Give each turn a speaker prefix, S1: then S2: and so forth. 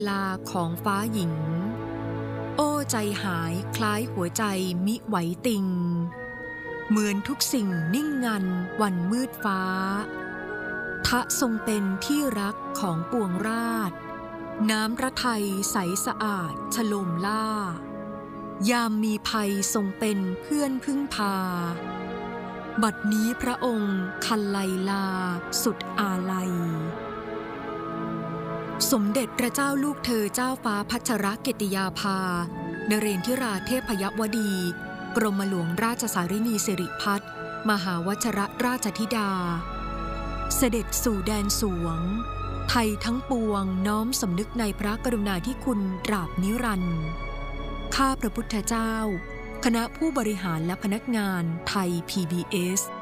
S1: ลาของฟ้าหญิงโอ้ใจหายคล้ายหัวใจมิไหวติงเหมือนทุกสิ่งนิ่งงันวันมืดฟ้าทะทรงเป็นที่รักของปวงราษฎร์น้ำพระทัยใสสะอาดฉโลมล่ายามมีภัยทรงเป็นเพื่อนพึ่งพาบัดนี้พระองค์คันไลลาสุดอาลัยสมเด็จพระเจ้าลูกเธอเจ้าฟ้าพัชรกิติยาภานเรนทิราเทพยวดีกรมหลวงราชสารินีสิริพัฒน์มหาวชรราชธิดาเสด็จสู่แดนสวงไทยทั้งปวงน้อมสำนึกในพระกรุณาธิคุณตราบนิรันดร์ข้าพระพุทธเจ้าคณะผู้บริหารและพนักงานไทย PBS